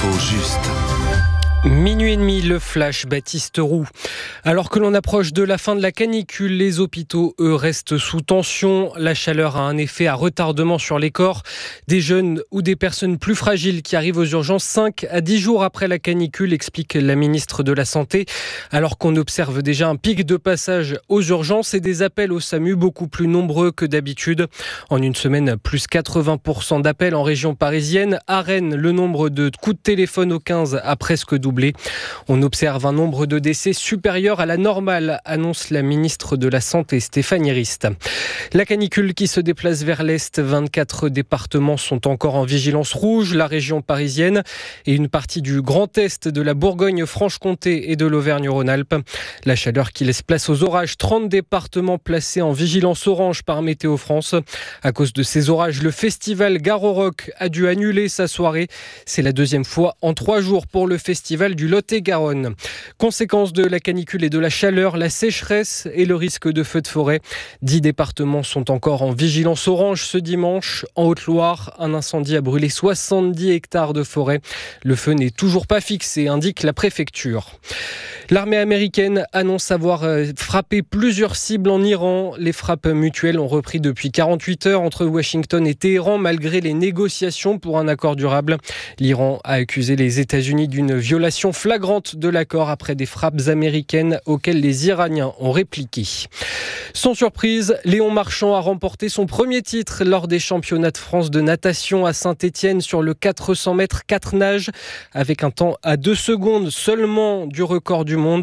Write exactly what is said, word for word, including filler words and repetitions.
L'info juste. Minuit et demi, le flash Baptiste Roux. Alors que l'on approche de la fin de la canicule, les hôpitaux, eux, restent sous tension. La chaleur a un effet à retardement sur les corps. Des jeunes ou des personnes plus fragiles qui arrivent aux urgences cinq à dix jours après la canicule, explique la ministre de la Santé. Alors qu'on observe déjà un pic de passage aux urgences et des appels au SAMU beaucoup plus nombreux que d'habitude. En une semaine, plus quatre-vingts pour cent d'appels en région parisienne. À Rennes, le nombre de coups de téléphone au quinze a presque doublé. On observe un nombre de décès supérieur à la normale, annonce la ministre de la Santé Stéphanie Rist. La canicule qui se déplace vers l'Est, vingt-quatre départements sont encore en vigilance rouge, la région parisienne et une partie du Grand Est de la Bourgogne-Franche-Comté et de l'Auvergne-Rhône-Alpes. La chaleur qui laisse place aux orages, trente départements placés en vigilance orange par Météo France. À cause de ces orages, le festival Garo Rock a dû annuler sa soirée. C'est la deuxième fois en trois jours pour le festival du Lot-et-Garonne. Conséquence de la canicule et de la chaleur, la sécheresse et le risque de feux de forêt. Dix départements sont encore en vigilance orange ce dimanche. En Haute-Loire, un incendie a brûlé soixante-dix hectares de forêt. Le feu n'est toujours pas fixé, indique la préfecture. L'armée américaine annonce avoir frappé plusieurs cibles en Iran. Les frappes mutuelles ont repris depuis quarante-huit heures entre Washington et Téhéran, malgré les négociations pour un accord durable. L'Iran a accusé les États-Unis d'une violation flagrante de l'accord après des frappes américaines auxquelles les Iraniens ont répliqué. Sans surprise, Léon Marchand a remporté son premier titre lors des championnats de France de natation à Saint-Étienne sur le quatre cents mètres quatre nages, avec un temps à deux secondes seulement du record du monde.